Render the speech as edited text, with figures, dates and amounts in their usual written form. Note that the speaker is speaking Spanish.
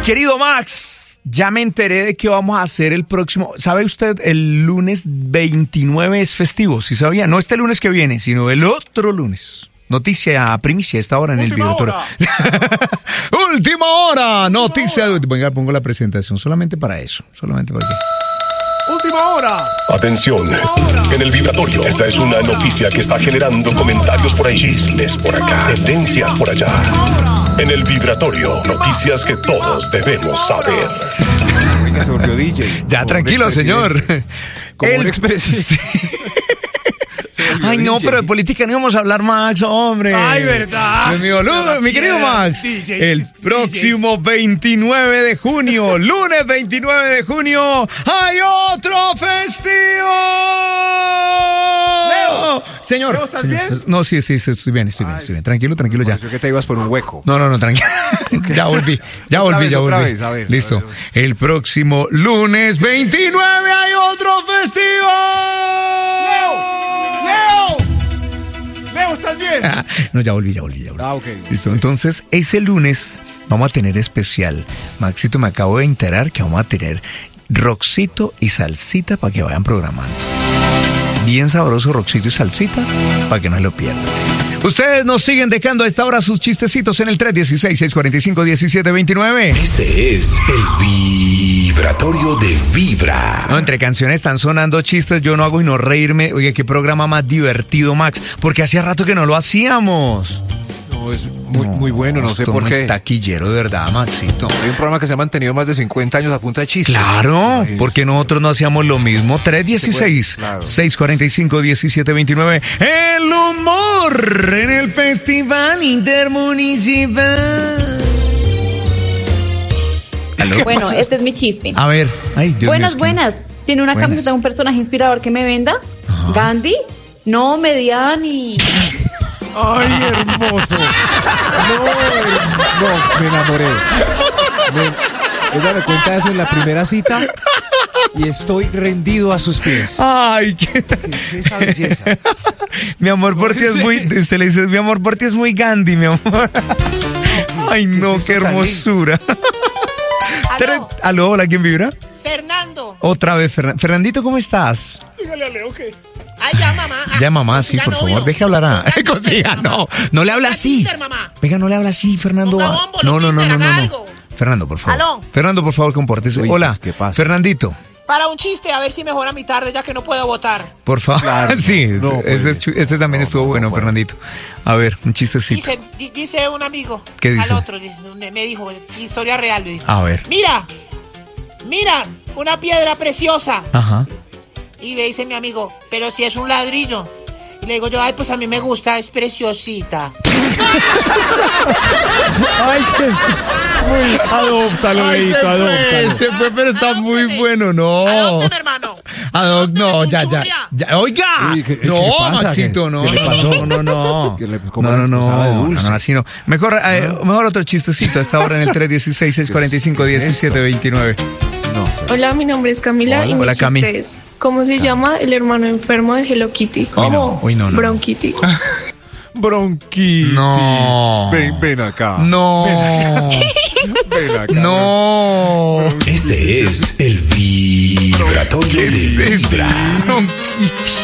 Querido Max, ya me enteré de que vamos a hacer el próximo. ¿Sabe usted? El lunes 29 es festivo, ¿sí sabía? No este lunes que viene, sino el otro lunes. Noticia primicia esta hora en el Vibratorio. Última hora. Noticia. Venga, pongo la presentación solamente para eso. Solamente para que. Última hora. Atención, en el Vibratorio, esta es una noticia que está generando comentarios por ahí, chismes por acá, tendencias por allá. En el Vibratorio, noticias que todos debemos saber. Oiga, se volvió DJ. Ya, tranquilo, señor. Como un expresidente. Ay, no, pero de política no íbamos a hablar, Max, hombre. Ay, verdad. Dios mío, mi querido Max. El próximo 29 de junio, lunes 29 de junio, hay otro festivo. Leo. Señor. Leo, ¿estás bien? No, sí, estoy bien. Tranquilo ya. Pareció que te ibas por un hueco. No, tranquilo. Ya volví. Otra vez, a ver. Listo. A ver. El próximo lunes 29 hay otro festivo. Leo, ¿estás bien? No, ya volví. Ok. Listo, entonces ese lunes vamos a tener especial. Maxito, me acabo de enterar que vamos a tener rockcito y salsita para que vayan programando. Bien sabroso rockcito y salsita para que no se lo pierdan. Ustedes nos siguen dejando a esta hora sus chistecitos en el 316-645-1729. Este es el Vibratorio de Vibra. No, entre canciones están sonando chistes, yo no hago sino reírme. Oye, qué programa más divertido, Max, porque hacía rato que no lo hacíamos. No, es muy bueno, no sé por qué. Taquillero, de verdad, Maxito. Hay un programa que se ha mantenido más de 50 años a punta de chistes. Claro, porque nosotros no hacíamos lo mismo. 316-645-1729. El humor en el Festival Intermunicipal. ¿Aló? Bueno, este es mi chiste. A ver, ay, Dios mío. Buenas. ¿Tiene una camiseta de un personaje inspirador que me venda? Ajá. ¿Gandhi? No, Mediani. Ay, hermoso. No, me enamoré. Ella me cuenta eso en la primera cita y estoy rendido a sus pies. Ay, ¿Qué es esa belleza? Mi amor por ti es muy... Usted le dice, mi amor por ti es muy Gandhi, mi amor. Ay, no, qué hermosura. Aló, hola, ¿quién vibra? Fernando. Otra vez, Fernandito, ¿cómo estás? Dígale a Leo que... Ay, ya, mamá. Ya, mamá, sí, por favor, deje hablar a... Consiga, no le habla así. Venga, no le habla así, Fernando. No. Fernando, por favor. Aló. Fernando, por favor, compórtese. Uy, Hola, ¿qué pasa? Fernandito. Para un chiste, a ver si mejora mi tarde, ya que no puedo votar. Por favor. Claro, sí, no, este también estuvo bueno, no. Fernandito. A ver, un chistecito. Dice un amigo. ¿Qué dice? Al otro, me dijo, historia real. Me dijo, A ver. Mira, una piedra preciosa. Ajá. Y le dice mi amigo, pero si es un ladrillo. Y le digo yo, ay, pues a mí me gusta, es preciosita. Ay, muy... Adóptalo, Leito, adóptalo. Se fue, pero está muy bueno, no. Adópteme, hermano. No, ya. Oiga. Uy, ¿qué No, pasa? Maxito, no. ¿Qué le pasó? No. ¿Cómo sabe dulce? No, así no. Mejor otro chistecito a esta hora en el 316-645-1729. No. Hola, mi nombre es Camila y mi Hola, Cami. chiste es, ¿cómo se llama el hermano enfermo de Hello Kitty? ¿Cómo? Uy, no. Bronquitty. Bronquitis. No. Ven acá. No. Ven acá. No. Este es el Vibratorio de Vibra. Bronquitis.